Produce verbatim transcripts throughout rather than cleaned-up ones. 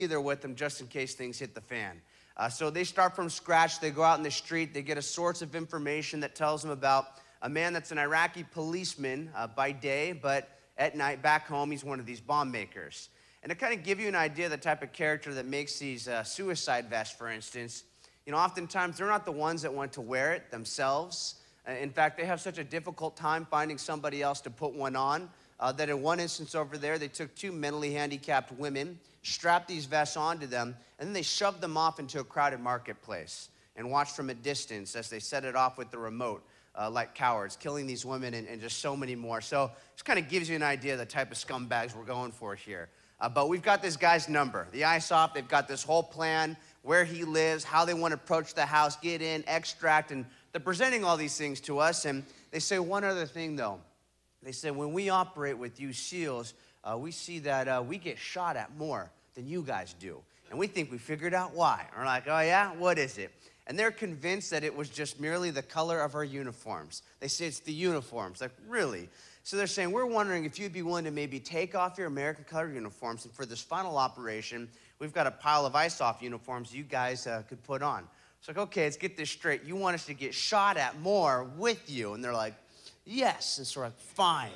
there with them just in case things hit the fan. Uh, so they start from scratch. They go out in the street. They get a source of information that tells them about a man that's an Iraqi policeman uh, by day, but at night back home, he's one of these bomb makers. And to kind of give you an idea of the type of character that makes these uh, suicide vests, for instance, you know, oftentimes they're not the ones that want to wear it themselves. Uh, in fact, they have such a difficult time finding somebody else to put one on uh, that in one instance over there, they took two mentally handicapped women, strapped these vests onto them, and then they shoved them off into a crowded marketplace and watched from a distance as they set it off with the remote. Uh, like cowards, killing these women and, and just so many more. So this kind of gives you an idea of the type of scumbags we're going for here. Uh, but we've got this guy's number. The I S O P, they've got this whole plan, where he lives, how they want to approach the house, get in, extract, and they're presenting all these things to us. And they say one other thing, though. They say, when we operate with you SEALs, uh, we see that uh, we get shot at more than you guys do. And we think we figured out why. And we're like, oh yeah, what is it? And they're convinced that it was just merely the color of our uniforms. They say it's the uniforms. Like, really? So they're saying, we're wondering if you'd be willing to maybe take off your American color uniforms, and for this final operation, we've got a pile of I S O F uniforms you guys uh, could put on. It's like, okay, let's get this straight. You want us to get shot at more with you? And they're like, yes. And so we're like, fine.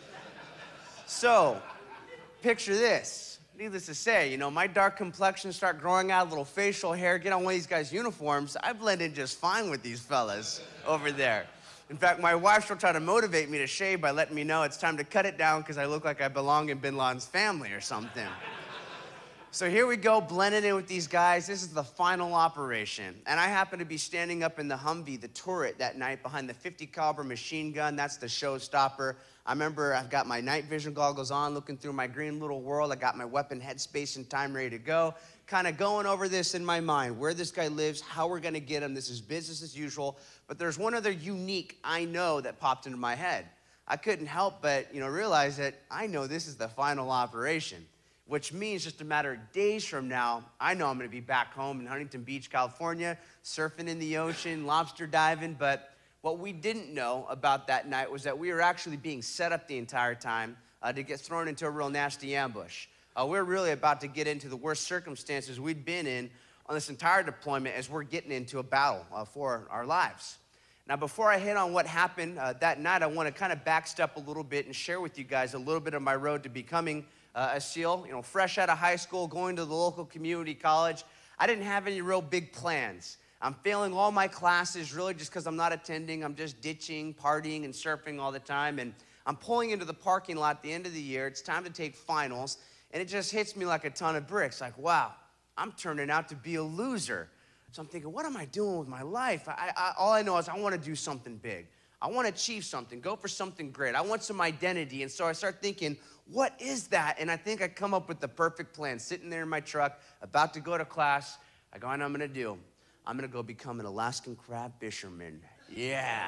So, picture this. Needless to say, you know, my dark complexion start growing out, a little facial hair, get on one of these guys' uniforms, I blend in just fine with these fellas over there. In fact, my wife, she'll try to motivate me to shave by letting me know it's time to cut it down because I look like I belong in Bin Laden's family or something. So here we go, blending in with these guys. This is the final operation. And I happen to be standing up in the Humvee, the turret, that night behind the fifty caliber machine gun. That's the showstopper. I remember I've got my night vision goggles on, looking through my green little world. I got my weapon headspace and time ready to go. Kind of going over this in my mind, where this guy lives, how we're gonna get him. This is business as usual. But there's one other unique I know that popped into my head. I couldn't help but, you know, realize that I know this is the final operation, which means just a matter of days from now, I know I'm gonna be back home in Huntington Beach, California, surfing in the ocean, lobster diving. But what we didn't know about that night was that we were actually being set up the entire time uh, to get thrown into a real nasty ambush. Uh, we're really about to get into the worst circumstances we'd been in on this entire deployment as we're getting into a battle uh, for our lives. Now, before I hit on what happened uh, that night, I wanna kind of backstep a little bit and share with you guys a little bit of my road to becoming Uh, a SEAL. You know, fresh out of high school, going to the local community college, I didn't have any real big plans. I'm failing all my classes really just because I'm not attending. I'm just ditching, partying, and surfing all the time. And I'm pulling into the parking lot at the end of the year. It's time to take finals. And it just hits me like a ton of bricks. Like, wow, I'm turning out to be a loser. So I'm thinking, what am I doing with my life? I, I, all I know is I want to do something big. I want to achieve something, go for something great. I want some identity. And so I start thinking, what is that? And I think I come up with the perfect plan. Sitting there in my truck, about to go to class, I go, I know what I'm gonna do. I'm gonna go become an Alaskan crab fisherman. Yeah.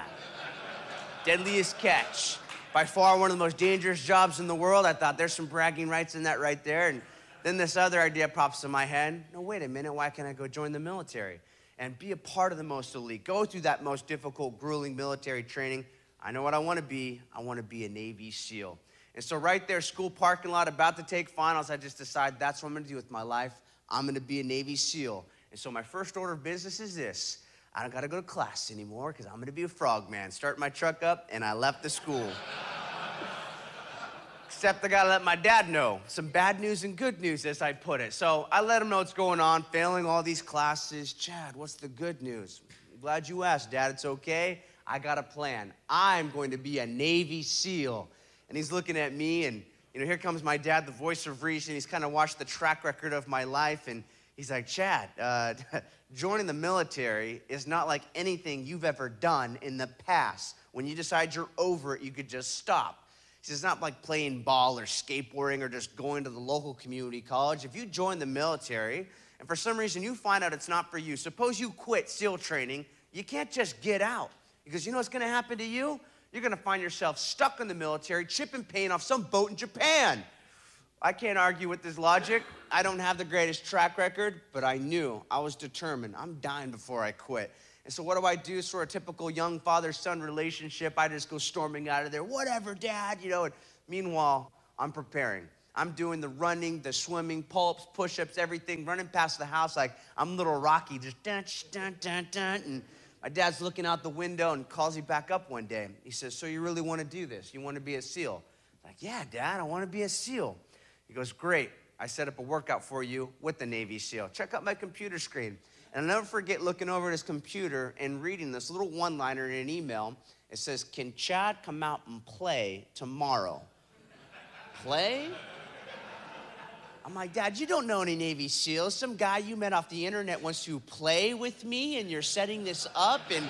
Deadliest catch. By far one of the most dangerous jobs in the world. I thought there's some bragging rights in that right there. And then this other idea pops in my head. No, wait a minute, why can't I go join the military and be a part of the most elite, go through that most difficult, grueling military training? I know what I wanna be. I wanna be a Navy SEAL. And so right there, school parking lot, about to take finals, I just decided that's what I'm gonna do with my life. I'm gonna be a Navy SEAL. And so my first order of business is this. I don't gotta go to class anymore because I'm gonna be a frogman. Start my truck up, and I left the school. Except I gotta let my dad know. Some bad news and good news, as I put it. So I let him know what's going on, failing all these classes. Chad, what's the good news? I'm glad you asked, Dad, it's okay. I got a plan. I'm going to be a Navy SEAL. And he's looking at me, and you know, here comes my dad, the voice of reason. He's kind of watched the track record of my life, and he's like, Chad, uh, joining the military is not like anything you've ever done in the past. When you decide you're over it, you could just stop. He says, it's not like playing ball or skateboarding or just going to the local community college. If you join the military, and for some reason you find out it's not for you, suppose you quit SEAL training, you can't just get out. Because you know what's gonna happen to you? You're gonna find yourself stuck in the military, chipping paint off some boat in Japan. I can't argue with this logic. I don't have the greatest track record, but I knew, I was determined. I'm dying before I quit. And so what do I do? Sort of typical young father-son relationship. I just go storming out of there. Whatever, Dad, you know. And meanwhile, I'm preparing. I'm doing the running, the swimming, pull-ups, push-ups, everything, running past the house like I'm little Rocky, just dun, dun, dun, dun. And my dad's looking out the window and calls me back up one day. He says, so you really want to do this? You want to be a SEAL? I'm like, yeah, Dad, I want to be a SEAL. He goes, great. I set up a workout for you with the Navy SEAL. Check out my computer screen. And I'll never forget looking over at his computer and reading this little one-liner in an email. It says, can Chad come out and play tomorrow? Play? I'm like, Dad, you don't know any Navy SEALs. Some guy you met off the internet wants to play with me, and you're setting this up. And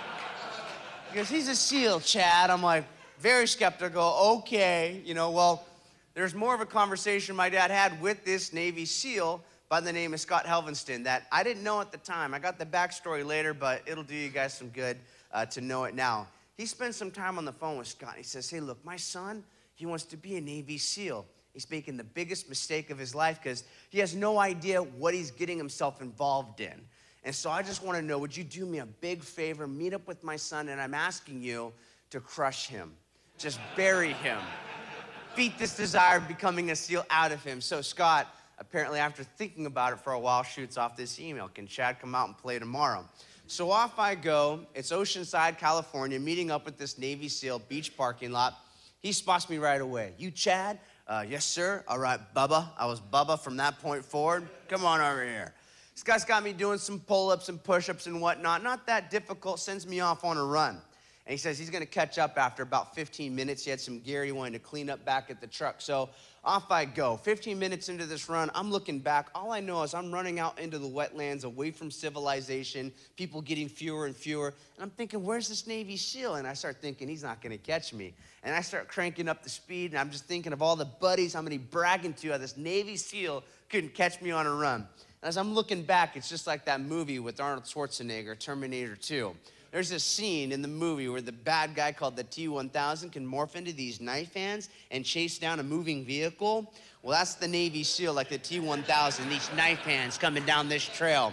he goes, he's a SEAL, Chad. I'm like, very skeptical. Okay, you know, well, there's more of a conversation my dad had with this Navy SEAL by the name of Scott Helvenston that I didn't know at the time. I got the backstory later, but it'll do you guys some good uh, to know it now. He spent some time on the phone with Scott. He says, hey, look, my son, he wants to be a Navy SEAL. He's making the biggest mistake of his life because he has no idea what he's getting himself involved in. And so I just want to know, would you do me a big favor, meet up with my son, and I'm asking you to crush him. Just bury him. Beat this desire of becoming a SEAL out of him. So Scott, apparently after thinking about it for a while, shoots off this email. Can Chad come out and play tomorrow? So off I go. It's Oceanside, California, meeting up with this Navy SEAL beach parking lot. He spots me right away. You Chad? Uh, yes, sir. All right, Bubba. I was Bubba from that point forward. Come on over here. This guy's got me doing some pull-ups and push-ups and whatnot. Not that difficult. Sends me off on a run. And he says he's going to catch up after about fifteen minutes. He had some gear he wanted to clean up back at the truck. So off I go. fifteen minutes into this run, I'm looking back. All I know is I'm running out into the wetlands, away from civilization, people getting fewer and fewer. And I'm thinking, where's this Navy SEAL? And I start thinking, he's not going to catch me. And I start cranking up the speed, and I'm just thinking of all the buddies I'm going to be bragging to how this Navy SEAL couldn't catch me on a run. And as I'm looking back, it's just like that movie with Arnold Schwarzenegger, Terminator two. There's a scene in the movie where the bad guy called the T one thousand can morph into these knife hands and chase down a moving vehicle. Well, that's the Navy SEAL, like the T one thousand, these knife hands coming down this trail.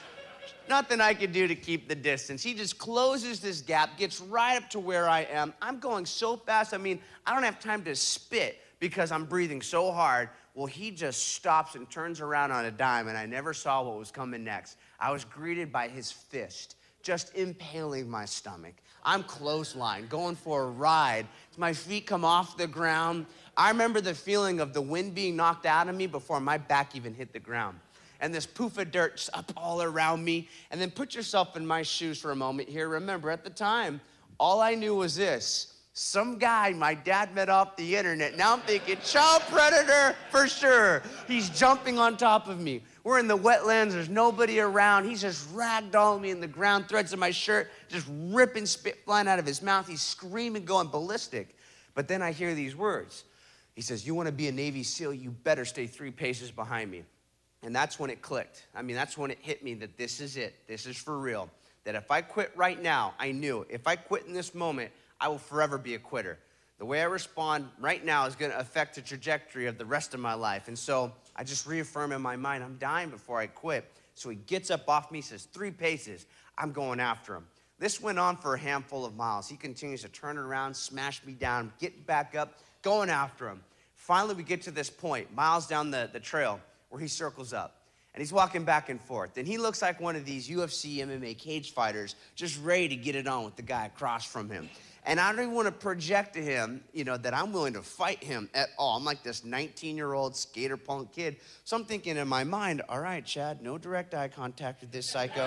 Nothing I could do to keep the distance. He just closes this gap, gets right up to where I am. I'm going so fast, I mean, I don't have time to spit because I'm breathing so hard. Well, he just stops and turns around on a dime, and I never saw what was coming next. I was greeted by his fist, just impaling my stomach. I'm clothesline, going for a ride. My feet come off the ground. I remember the feeling of the wind being knocked out of me before my back even hit the ground. And this poof of dirt just up all around me. And then put yourself in my shoes for a moment here. Remember, at the time, all I knew was this. Some guy my dad met off the internet. Now I'm thinking, child predator for sure. He's jumping on top of me. We're in the wetlands, there's nobody around. He's just ragdolling me in the ground, threads of my shirt, just ripping spit flying out of his mouth. He's screaming, going ballistic. But then I hear these words. He says, you want to be a Navy SEAL, you better stay three paces behind me. And that's when it clicked. I mean, that's when it hit me that this is it. This is for real. That if I quit right now, I knew, if I quit in this moment, I will forever be a quitter. The way I respond right now is going to affect the trajectory of the rest of my life. And so I just reaffirm in my mind, I'm dying before I quit. So he gets up off me, says, three paces. I'm going after him. This went on for a handful of miles. He continues to turn around, smash me down, get back up, going after him. Finally, we get to this point, miles down the, the trail, where he circles up. And he's walking back and forth. And he looks like one of these U F C M M A cage fighters, just ready to get it on with the guy across from him. And I don't even want to project to him, you know, that I'm willing to fight him at all. I'm like this nineteen-year-old skater punk kid. So I'm thinking in my mind, all right, Chad, no direct eye contact with this psycho.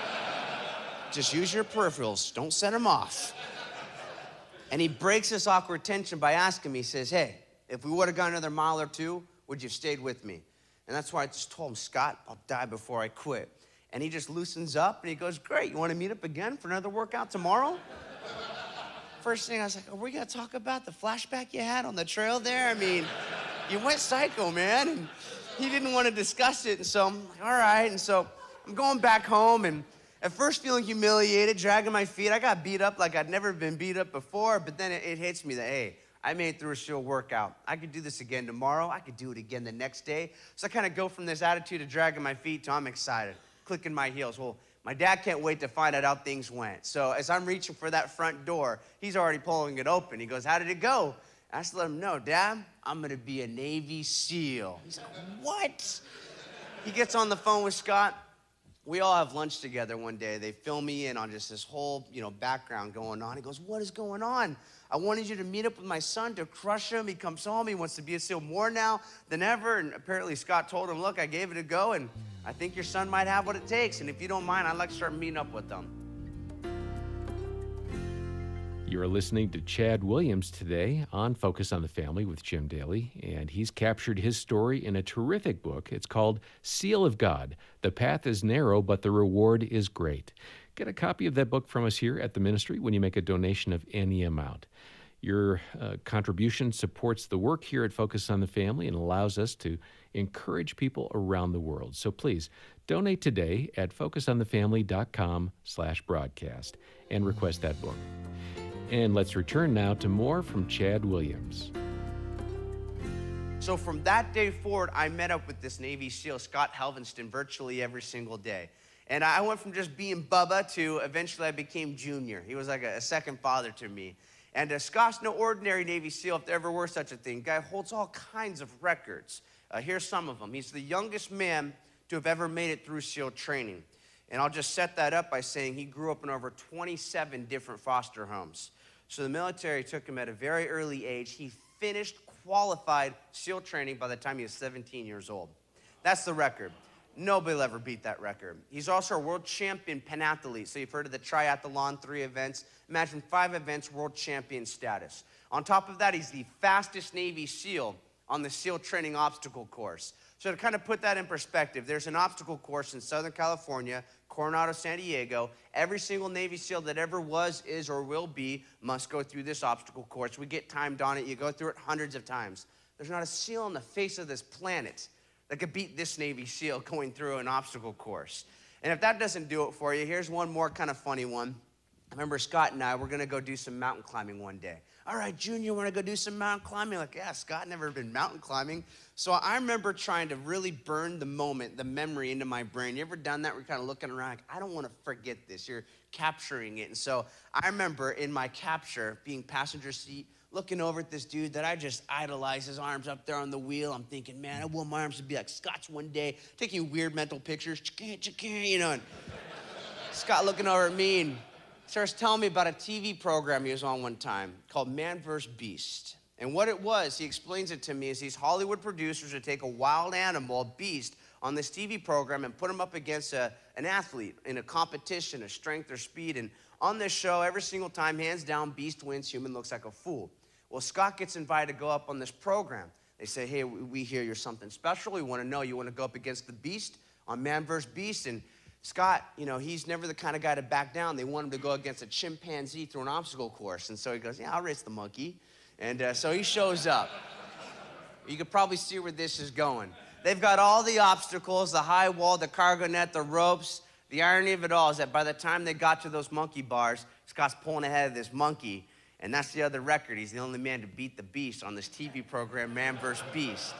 Just use your peripherals. Don't set him off. And he breaks this awkward tension by asking me, he says, hey, if we would have gone another mile or two, would you have stayed with me? And that's why I just told him, Scott, I'll die before I quit. And he just loosens up and he goes, great, you want to meet up again for another workout tomorrow? First thing I was like, are we gonna talk about the flashback you had on the trail there? I mean, you went psycho, man. And he didn't want to discuss it. And so I'm like, all right. And so I'm going back home and at first feeling humiliated, dragging my feet. I got beat up like I'd never been beat up before. But then it, it hits me that, hey, I made it through a SEAL workout. I could do this again tomorrow. I could do it again the next day. So I kind of go from this attitude of dragging my feet to I'm excited, clicking my heels. Well, my dad can't wait to find out how things went. So as I'm reaching for that front door, he's already pulling it open. He goes, how did it go? I just let him know, Dad, I'm gonna be a Navy SEAL. He's like, what? He gets on the phone with Scott. We all have lunch together one day. They fill me in on just this whole, you know, background going on. He goes, what is going on? I wanted you to meet up with my son to crush him. He comes home. He wants to be a SEAL more now than ever. And apparently Scott told him, look, I gave it a go, and I think your son might have what it takes. And if you don't mind, I'd like to start meeting up with them. You're listening to Chad Williams today on Focus on the Family with Jim Daly, and he's captured his story in a terrific book. It's called Seal of God. The path is narrow, but the reward is great. Get a copy of that book from us here at the ministry when you make a donation of any amount. Your uh, contribution supports the work here at Focus on the Family and allows us to encourage people around the world. So please donate today at focusonthefamily.com slash broadcast and request that book. And let's return now to more from Chad Williams. So from that day forward, I met up with this Navy SEAL, Scott Helvenston, virtually every single day. And I went from just being Bubba to eventually I became Junior. He was like a, a second father to me. And uh, Scott's no ordinary Navy SEAL, if there ever were such a thing. Guy holds all kinds of records. Uh, here's some of them. He's the youngest man to have ever made it through SEAL training. And I'll just set that up by saying he grew up in over twenty-seven different foster homes. So the military took him at a very early age. He finished qualified SEAL training by the time he was seventeen years old. That's the record. Nobody will ever beat that record. He's also a world champion pentathlete. So you've heard of the triathlon, three events. Imagine five events, world champion status. On top of that, he's the fastest Navy SEAL on the SEAL training obstacle course. So to kind of put that in perspective, there's an obstacle course in Southern California, Coronado, San Diego. Every single Navy SEAL that ever was, is, or will be must go through this obstacle course. We get timed on it. You go through it hundreds of times. There's not a SEAL on the face of this planet that could beat this Navy SEAL going through an obstacle course. And if that doesn't do it for you, here's one more kind of funny one. I remember Scott and I were going to go do some mountain climbing one day. All right, Junior, want to go do some mountain climbing? Like, yeah, Scott never been mountain climbing. So I remember trying to really burn the moment, the memory into my brain. You ever done that where you're kind of looking around like, I don't want to forget this. You're capturing it. And so I remember in my capture, being passenger seat, looking over at this dude that I just idolized, his arms up there on the wheel. I'm thinking, man, I want my arms to be like Scott's one day, taking weird mental pictures, you know, and Scott looking over at me and starts telling me about a T V program he was on one time called Man versus. Beast. And what it was, he explains it to me, is these Hollywood producers would take a wild animal, a beast, on this T V program and put him up against a, an athlete in a competition, a strength or speed. And on this show, every single time, hands down, Beast wins, human looks like a fool. Well, Scott gets invited to go up on this program. They say, hey, we hear you're something special. We want to know, you want to go up against the Beast on Man versus. Beast? And Scott, you know, he's never the kind of guy to back down. They want him to go against a chimpanzee through an obstacle course. And so he goes, yeah, I'll race the monkey. And uh, so he shows up. You could probably see where this is going. They've got all the obstacles, the high wall, the cargo net, the ropes. The irony of it all is that by the time they got to those monkey bars, Scott's pulling ahead of this monkey. And that's the other record. He's the only man to beat the Beast on this T V program, Man versus. Beast.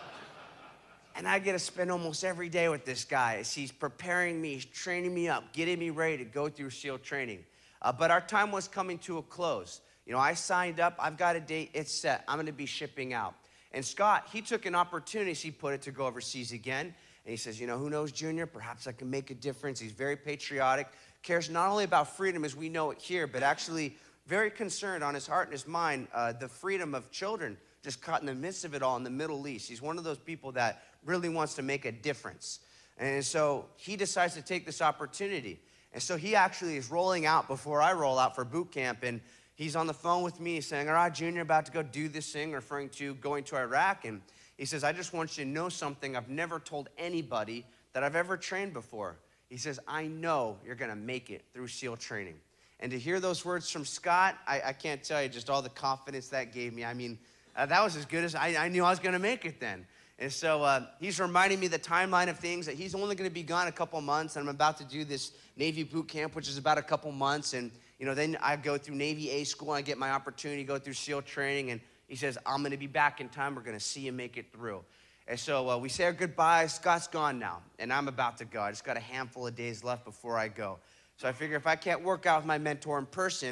And I get to spend almost every day with this guy as he's preparing me, he's training me up, getting me ready to go through SEAL training. Uh, but our time was coming to a close. You know, I signed up, I've got a date, it's set, I'm gonna be shipping out. And Scott, he took an opportunity, as he put it, to go overseas again. And he says, you know, who knows, Junior, perhaps I can make a difference. He's very patriotic, cares not only about freedom as we know it here, but actually very concerned on his heart and his mind, uh, the freedom of children just caught in the midst of it all in the Middle East. He's one of those people that really wants to make a difference. And so he decides to take this opportunity. And so he actually is rolling out before I roll out for boot camp. And he's on the phone with me saying, all right, Junior, about to go do this thing, referring to going to Iraq. And he says, I just want you to know something I've never told anybody that I've ever trained before. He says, I know you're going to make it through SEAL training. And to hear those words from Scott, I, I can't tell you just all the confidence that gave me. I mean, uh, that was as good as I, I knew I was going to make it then. And so uh, he's reminding me the timeline of things, that he's only going to be gone a couple months, and I'm about to do this Navy boot camp, which is about a couple months. And, you know, then I go through Navy A school, and I get my opportunity to go through SEAL training. And he says, I'm going to be back in time. We're going to see you make it through. And so uh, we say our goodbyes. Scott's gone now, and I'm about to go. I just got a handful of days left before I go. So I figure if I can't work out with my mentor in person,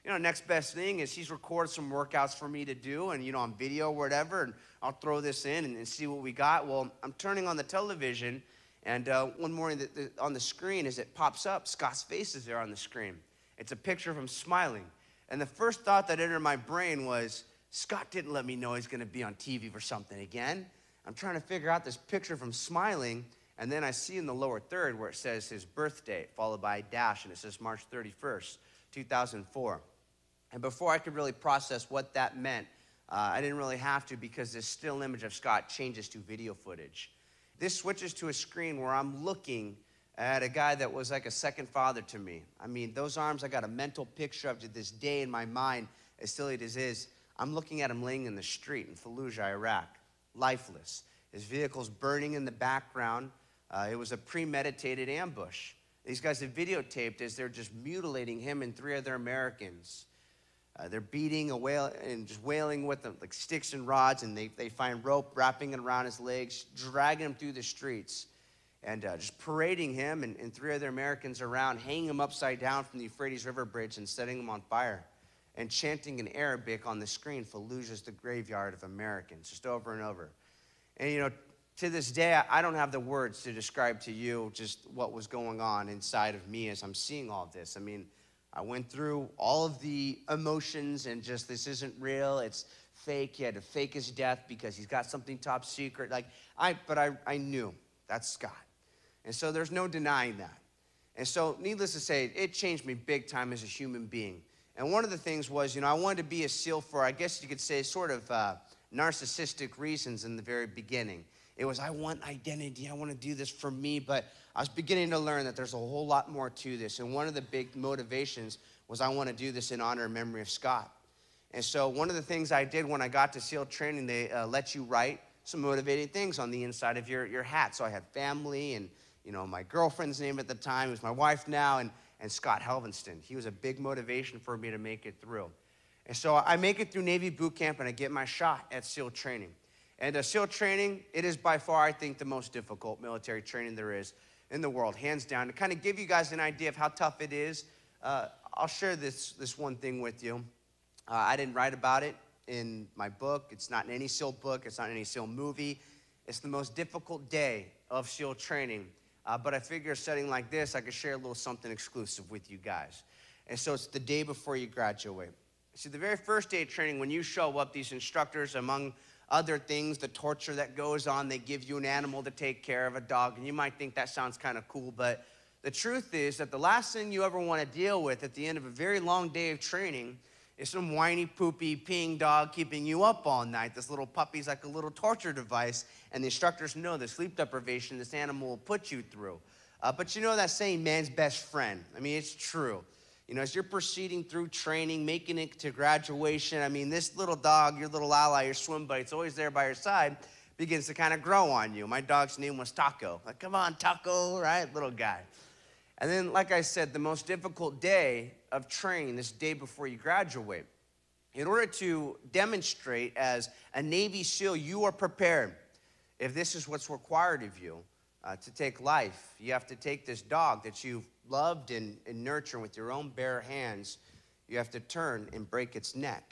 you know, next best thing is he's recorded some workouts for me to do, and, you know, on video or whatever, and I'll throw this in and, and see what we got. Well, I'm turning on the television, and uh, one morning the, the, on the screen, as it pops up, Scott's face is there on the screen. It's a picture of him smiling. And the first thought that entered my brain was, Scott didn't let me know he's going to be on T V for something again. I'm trying to figure out this picture of him smiling, and then I see in the lower third where it says his birth date, followed by a dash, and it says March thirty-first, two thousand four. And before I could really process what that meant, uh, I didn't really have to, because this still image of Scott changes to video footage. This switches to a screen where I'm looking at a guy that was like a second father to me. I mean, those arms, I got a mental picture of to this day in my mind, as silly as it is. I'm looking at him laying in the street in Fallujah, Iraq, lifeless. His vehicle's burning in the background. Uh, it was a premeditated ambush. These guys have videotaped as they're just mutilating him and three other Americans. Uh, they're beating a whale and just wailing with them, like sticks and rods, and they, they find rope wrapping it around his legs, dragging him through the streets, and uh, just parading him and, and three other Americans around, hanging him upside down from the Euphrates River Bridge and setting him on fire, and chanting in Arabic on the screen, Fallujah's the graveyard of Americans, just over and over. And, you know, to this day, I, I don't have the words to describe to you just what was going on inside of me as I'm seeing all this. I mean, I went through all of the emotions and just, this isn't real, it's fake. He had to fake his death because he's got something top secret. Like, I, but I, I knew that's Scott. And so there's no denying that. And so needless to say, it changed me big time as a human being. And one of the things was, you know, I wanted to be a SEAL for, I guess you could say, sort of uh, narcissistic reasons in the very beginning. It was, I want identity, I want to do this for me, but I was beginning to learn that there's a whole lot more to this. And one of the big motivations was I want to do this in honor and memory of Scott. And so one of the things I did when I got to SEAL training, they uh, let you write some motivating things on the inside of your, your hat. So I had family and, you know, my girlfriend's name at the time, who's my wife now, and, and Scott Helvenston. He was a big motivation for me to make it through. And so I make it through Navy boot camp, and I get my shot at SEAL training. And uh, SEAL training, it is by far, I think, the most difficult military training there is in the world, hands down. To kind of give you guys an idea of how tough it is, uh, I'll share this, this one thing with you. Uh, I didn't write about it in my book. It's not in any SEAL book. It's not in any SEAL movie. It's the most difficult day of SEAL training. Uh, but I figure a setting like this, I could share a little something exclusive with you guys. And so it's the day before you graduate. See, the very first day of training, when you show up, these instructors, among other things, the torture that goes on, they give you an animal to take care of, a dog, and you might think that sounds kind of cool, but the truth is that the last thing you ever want to deal with at the end of a very long day of training is some whiny, poopy, peeing dog keeping you up all night. This little puppy's like a little torture device, and the instructors know the sleep deprivation this animal will put you through. Uh, but you know that saying, man's best friend. I mean, it's true. You know, as you're proceeding through training, making it to graduation, I mean, this little dog, your little ally, your swim buddy, it's always there by your side, begins to kind of grow on you. My dog's name was Taco. Like, come on, Taco, right? Little guy. And then, like I said, the most difficult day of training, this day before you graduate, in order to demonstrate as a Navy SEAL you are prepared, if this is what's required of you, uh, to take life, you have to take this dog that you've loved and, and nurtured with your own bare hands, you have to turn and break its neck.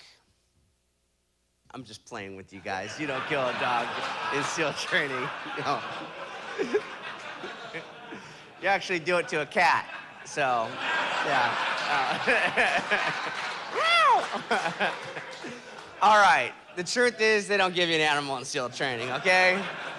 I'm just playing with you guys. You don't kill a dog in SEAL training. You know. You actually do it to a cat. So, yeah. Uh, all right. The truth is they don't give you an animal in SEAL training, okay?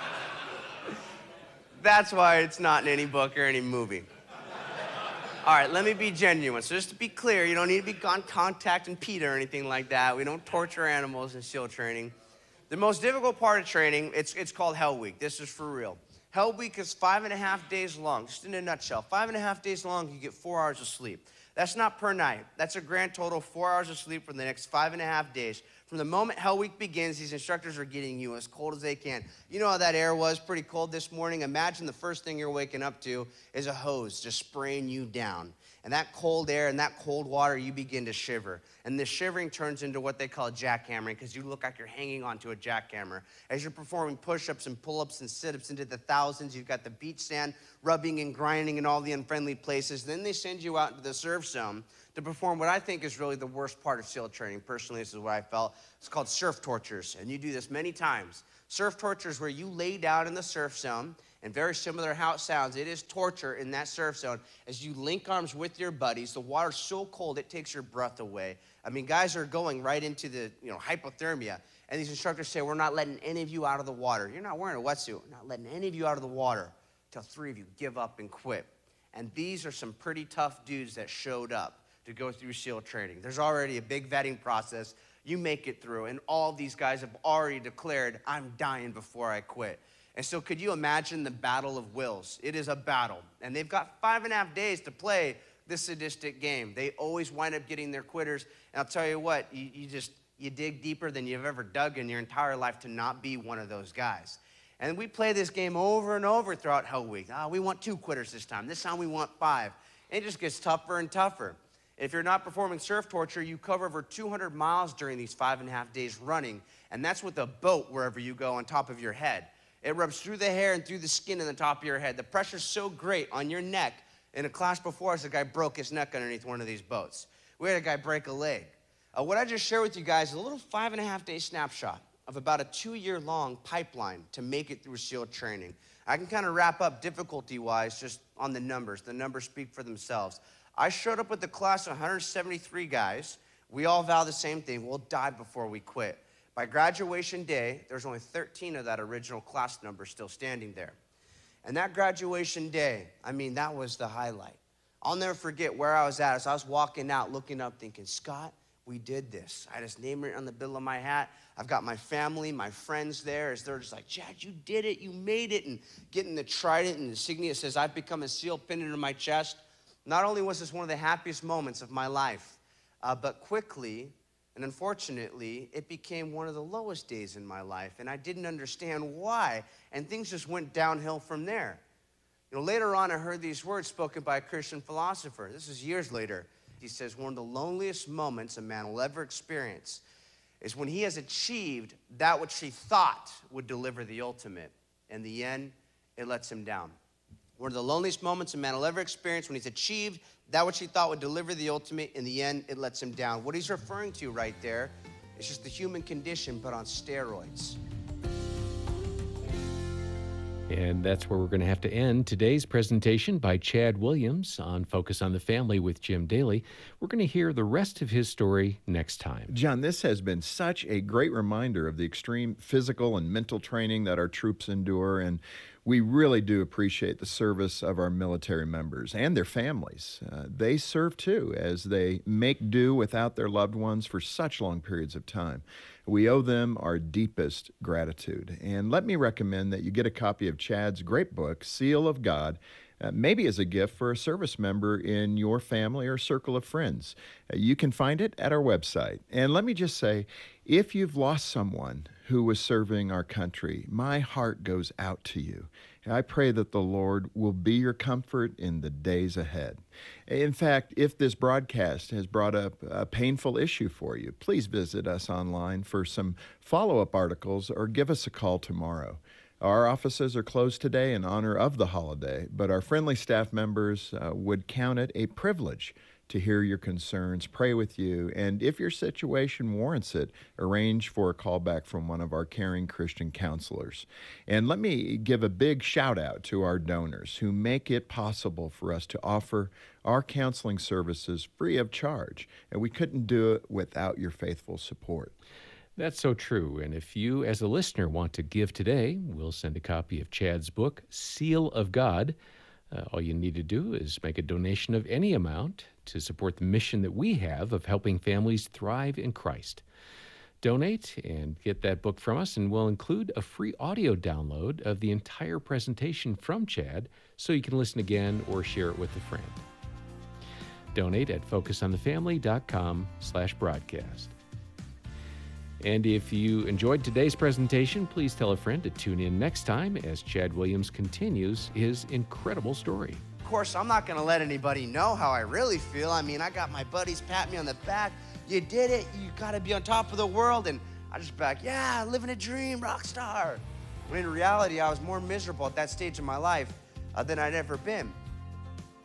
That's why it's not in any book or any movie. All right, let me be genuine. So just to be clear, you don't need to be on contact and PETA or anything like that. We don't torture animals in SEAL training. The most difficult part of training, it's, it's called Hell Week. This is for real. Hell Week is five and a half days long, just in a nutshell. Five and a half days long, you get four hours of sleep. That's not per night. That's a grand total of four hours of sleep for the next five and a half days. From the moment Hell Week begins, these instructors are getting you as cold as they can. You know how that air was, pretty cold this morning? Imagine the first thing you're waking up to is a hose just spraying you down. And that cold air and that cold water, you begin to shiver. And the shivering turns into what they call jackhammering, because you look like you're hanging onto a jackhammer. As you're performing push-ups and pull-ups and sit-ups into the thousands, you've got the beach sand rubbing and grinding in all the unfriendly places. Then they send you out into the surf zone to perform what I think is really the worst part of SEAL training. Personally, this is what I felt. It's called surf tortures, and you do this many times. Surf torture is where you lay down in the surf zone, and very similar to how it sounds, it is torture in that surf zone as you link arms with your buddies. The water's so cold, it takes your breath away. I mean, guys are going right into the, you know, hypothermia, and these instructors say, we're not letting any of you out of the water. You're not wearing a wetsuit. We're not letting any of you out of the water until three of you give up and quit. And these are some pretty tough dudes that showed up to go through SEAL training. There's already a big vetting process. You make it through, and all these guys have already declared, I'm dying before I quit. And so could you imagine the battle of wills? It is a battle, and they've got five and a half days to play this sadistic game. They always wind up getting their quitters, and I'll tell you what, you, you just, you dig deeper than you've ever dug in your entire life to not be one of those guys. And we play this game over and over throughout Hell Week. Ah, we want two quitters this time. This time we want five. And it just gets tougher and tougher. If you're not performing surf torture, you cover over two hundred miles during these five and a half days running, and that's with a boat wherever you go on top of your head. It rubs through the hair and through the skin in the top of your head. The pressure's so great on your neck. In a class before us, a guy broke his neck underneath one of these boats. We had a guy break a leg. Uh, what I just shared with you guys is a little five and a half day snapshot of about a two-year long pipeline to make it through SEAL training. I can kind of wrap up difficulty-wise just on the numbers. The numbers speak for themselves. I showed up with the class of one hundred seventy-three guys. We all vow the same thing. We'll die before we quit. By graduation day, there's only thirteen of that original class number still standing there. And that graduation day, I mean, that was the highlight. I'll never forget where I was at as I was walking out, looking up, thinking, Scott, we did this. I had his name written on the bill of my hat. I've got my family, my friends there, as they're just like, Chad, you did it, you made it, and getting the trident and the insignia says, I've become a SEAL pinned into my chest. Not only was this one of the happiest moments of my life, uh, but quickly and unfortunately, it became one of the lowest days in my life, and I didn't understand why, and things just went downhill from there. You know, later on, I heard these words spoken by a Christian philosopher. This is years later. He says, one of the loneliest moments a man will ever experience is when he has achieved that which he thought would deliver the ultimate. In the end, it lets him down. One of the loneliest moments a man will ever experience when he's achieved that which he thought would deliver the ultimate. In the end, it lets him down. What he's referring to right there is just the human condition, but on steroids. And that's where we're going to have to end today's presentation by Chad Williams on Focus on the Family with Jim Daly. We're going to hear the rest of his story next time. John, this has been such a great reminder of the extreme physical and mental training that our troops endure, and we really do appreciate the service of our military members and their families. Uh, they serve too as they make do without their loved ones for such long periods of time. We owe them our deepest gratitude. And let me recommend that you get a copy of Chad's great book, Seal of God, Uh, maybe as a gift for a service member in your family or circle of friends. Uh, you can find it at our website. And let me just say, if you've lost someone who was serving our country, my heart goes out to you. I pray that the Lord will be your comfort in the days ahead. In fact, if this broadcast has brought up a painful issue for you, please visit us online for some follow-up articles or give us a call tomorrow. Our offices are closed today in honor of the holiday, but our friendly staff members uh, would count it a privilege to hear your concerns, pray with you, and if your situation warrants it, arrange for a call back from one of our caring Christian counselors. And let me give a big shout out to our donors who make it possible for us to offer our counseling services free of charge, and we couldn't do it without your faithful support. That's so true. And if you, as a listener, want to give today, we'll send a copy of Chad's book, Seal of God. Uh, all you need to do is make a donation of any amount to support the mission that we have of helping families thrive in Christ. Donate and get that book from us, and we'll include a free audio download of the entire presentation from Chad so you can listen again or share it with a friend. Donate at focusonthefamily.com slash broadcast. And if you enjoyed today's presentation, please tell a friend to tune in next time as Chad Williams continues his incredible story. Of course, I'm not going to let anybody know how I really feel. I mean, I got my buddies pat me on the back. You did it. You got to be on top of the world. And I just back, yeah, living a dream, rock star. When in reality, I was more miserable at that stage of my life uh, than I'd ever been.